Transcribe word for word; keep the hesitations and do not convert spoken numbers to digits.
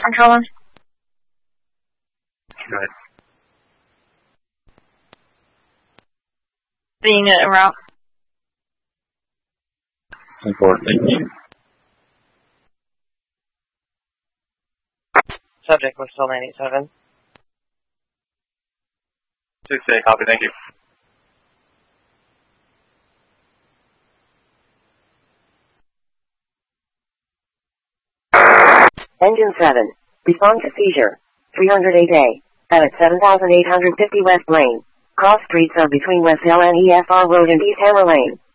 Controller. Good. Being it en route. Important, thank you. Subject was still nine eight seven. six eight, copy, thank you. Engine seven. Respond to seizure. three hundred eight A. At seven thousand eight hundred fifty West Lane. Cross streets of between West Hill and E F R Road and East Hammer Lane.